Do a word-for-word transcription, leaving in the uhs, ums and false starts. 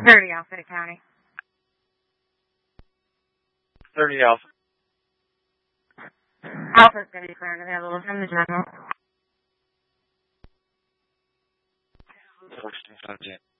thirty Alpha County. thirty Alpha. Alpha's going to be cleared available from the general. fourteen,